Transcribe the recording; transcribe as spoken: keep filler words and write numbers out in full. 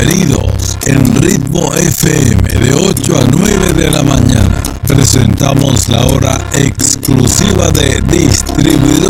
Bienvenidos. En Ritmo F M de ocho a nueve de la mañana presentamos la hora exclusiva de Distribuidor